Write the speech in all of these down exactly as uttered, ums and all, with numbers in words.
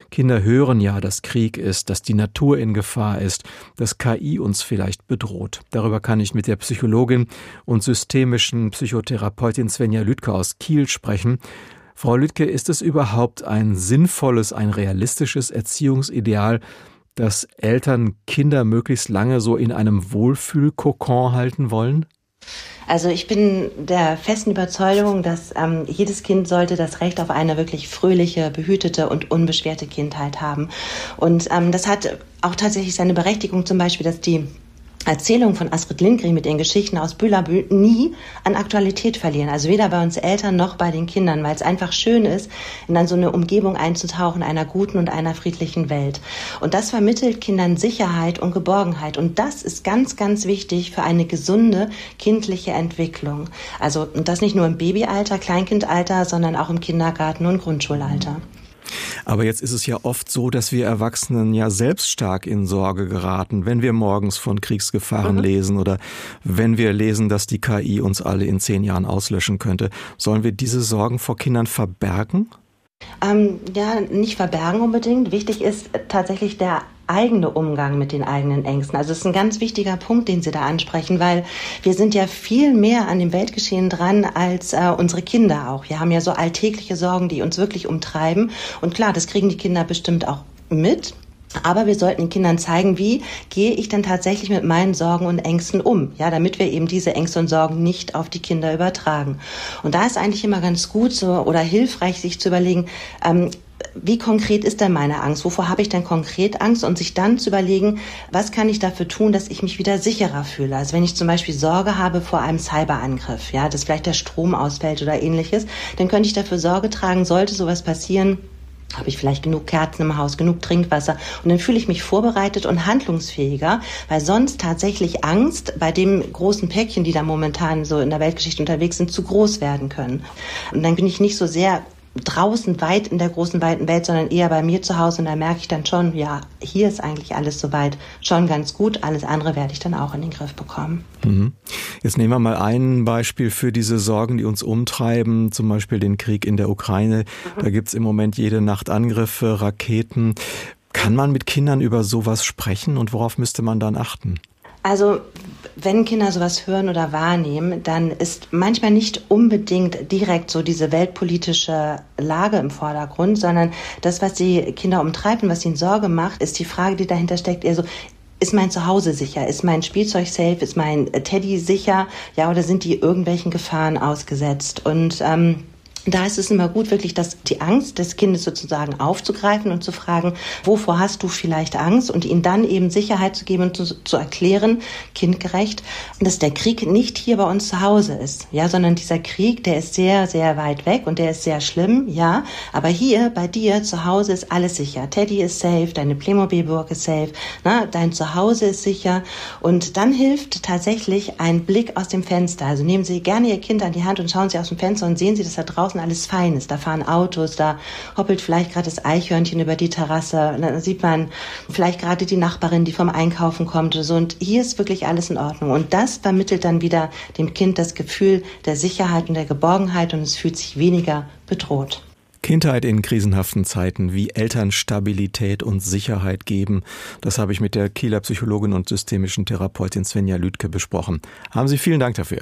Kinder hören ja, dass Krieg ist, dass die Natur in Gefahr ist, dass K I uns vielleicht bedroht. Darüber kann ich mit der Psychologin und systemischen Psychotherapeutin Svenja Lüdke aus Kiel sprechen. Frau Lüdke, ist es überhaupt ein sinnvolles, ein realistisches Erziehungsideal, dass Eltern Kinder möglichst lange so in einem Wohlfühlkokon halten wollen? Also ich bin der festen Überzeugung, dass ähm, jedes Kind sollte das Recht auf eine wirklich fröhliche, behütete und unbeschwerte Kindheit haben. Und ähm, das hat auch tatsächlich seine Berechtigung, zum Beispiel, dass die Erzählungen von Astrid Lindgren mit ihren Geschichten aus Bülabü nie an Aktualität verlieren. Also weder bei uns Eltern noch bei den Kindern, weil es einfach schön ist, in dann so eine Umgebung einzutauchen, einer guten und einer friedlichen Welt. Und das vermittelt Kindern Sicherheit und Geborgenheit. Und das ist ganz, ganz wichtig für eine gesunde kindliche Entwicklung. Also und das nicht nur im Babyalter, Kleinkindalter, sondern auch im Kindergarten und Grundschulalter. Aber jetzt ist es ja oft so, dass wir Erwachsenen ja selbst stark in Sorge geraten, wenn wir morgens von Kriegsgefahren mhm. lesen oder wenn wir lesen, dass die K I uns alle in zehn Jahren auslöschen könnte. Sollen wir diese Sorgen vor Kindern verbergen? Ähm, ja, nicht verbergen unbedingt. Wichtig ist tatsächlich der eigene Umgang mit den eigenen Ängsten. Also es ist ein ganz wichtiger Punkt, den Sie da ansprechen, weil wir sind ja viel mehr an dem Weltgeschehen dran als äh, unsere Kinder auch. Wir haben ja so alltägliche Sorgen, die uns wirklich umtreiben. Und klar, das kriegen die Kinder bestimmt auch mit. Aber wir sollten den Kindern zeigen, wie gehe ich denn tatsächlich mit meinen Sorgen und Ängsten um, ja, damit wir eben diese Ängste und Sorgen nicht auf die Kinder übertragen. Und da ist eigentlich immer ganz gut so oder hilfreich, sich zu überlegen, ähm, wie konkret ist denn meine Angst? Wovor habe ich denn konkret Angst? Und sich dann zu überlegen, was kann ich dafür tun, dass ich mich wieder sicherer fühle? Also wenn ich zum Beispiel Sorge habe vor einem Cyberangriff, ja, dass vielleicht der Strom ausfällt oder ähnliches, dann könnte ich dafür Sorge tragen, sollte sowas passieren, habe ich vielleicht genug Kerzen im Haus, genug Trinkwasser und dann fühle ich mich vorbereitet und handlungsfähiger, weil sonst tatsächlich Angst bei dem großen Päckchen, die da momentan so in der Weltgeschichte unterwegs sind, zu groß werden können. Und dann bin ich nicht so sehr draußen weit in der großen, weiten Welt, sondern eher bei mir zu Hause und da merke ich dann schon, ja, hier ist eigentlich alles soweit schon ganz gut, alles andere werde ich dann auch in den Griff bekommen. Mhm. Jetzt nehmen wir mal ein Beispiel für diese Sorgen, die uns umtreiben, zum Beispiel den Krieg in der Ukraine. Mhm. Da gibt's im Moment jede Nacht Angriffe, Raketen. Kann man mit Kindern über sowas sprechen und worauf müsste man dann achten? Also wenn Kinder sowas hören oder wahrnehmen, dann ist manchmal nicht unbedingt direkt so diese weltpolitische Lage im Vordergrund, sondern das, was die Kinder umtreibt und was ihnen Sorge macht, ist die Frage, die dahinter steckt, eher so, ist mein Zuhause sicher? Ist mein Spielzeug safe? Ist mein Teddy sicher? Ja, oder sind die irgendwelchen Gefahren ausgesetzt? Und ähm, da ist es immer gut, wirklich das, die Angst des Kindes sozusagen aufzugreifen und zu fragen, wovor hast du vielleicht Angst? Und ihnen dann eben Sicherheit zu geben und zu, zu erklären, kindgerecht, dass der Krieg nicht hier bei uns zu Hause ist. Ja, sondern dieser Krieg, der ist sehr, sehr weit weg und der ist sehr schlimm, ja. Aber hier bei dir zu Hause ist alles sicher. Teddy ist safe, deine Playmobil-Burg ist safe, ne? Dein Zuhause ist sicher. Und dann hilft tatsächlich ein Blick aus dem Fenster. Also nehmen Sie gerne Ihr Kind an die Hand und schauen Sie aus dem Fenster und sehen Sie, dass da draußen alles fein ist. Da fahren Autos, da hoppelt vielleicht gerade das Eichhörnchen über die Terrasse. Da sieht man vielleicht gerade die Nachbarin, die vom Einkaufen kommt. So. Und hier ist wirklich alles in Ordnung. Und das vermittelt dann wieder dem Kind das Gefühl der Sicherheit und der Geborgenheit und es fühlt sich weniger bedroht. Kindheit in krisenhaften Zeiten, wie Eltern Stabilität und Sicherheit geben, das habe ich mit der Kieler Psychologin und systemischen Therapeutin Svenja Lüdke besprochen. Haben Sie vielen Dank dafür.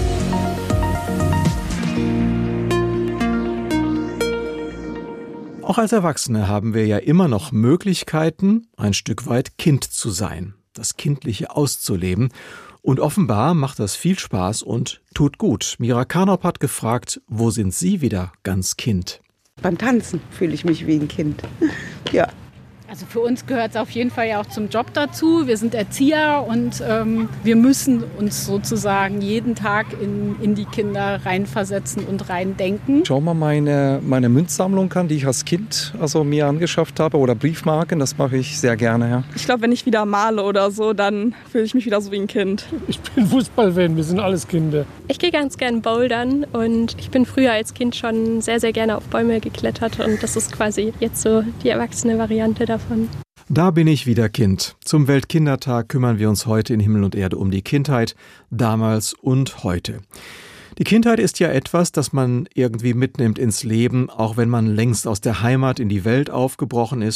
Auch als Erwachsene haben wir ja immer noch Möglichkeiten, ein Stück weit Kind zu sein, das Kindliche auszuleben. Und offenbar macht das viel Spaß und tut gut. Mira Karnop hat gefragt, wo sind Sie wieder ganz Kind? Beim Tanzen fühle ich mich wie ein Kind. Ja. Also für uns gehört es auf jeden Fall ja auch zum Job dazu. Wir sind Erzieher und ähm, wir müssen uns sozusagen jeden Tag in, in die Kinder reinversetzen und reindenken. Schau mal meine, meine Münzsammlung an, die ich als Kind also mir angeschafft habe, oder Briefmarken, das mache ich sehr gerne. Ja. Ich glaube, wenn ich wieder male oder so, dann fühle ich mich wieder so wie ein Kind. Ich bin Fußballfan, wir sind alles Kinder. Ich gehe ganz gern bouldern und ich bin früher als Kind schon sehr, sehr gerne auf Bäume geklettert und das ist quasi jetzt so die erwachsene Variante davon. Da bin ich wieder Kind. Zum Weltkindertag kümmern wir uns heute in Himmel und Erde um die Kindheit, damals und heute. Die Kindheit ist ja etwas, das man irgendwie mitnimmt ins Leben, auch wenn man längst aus der Heimat in die Welt aufgebrochen ist.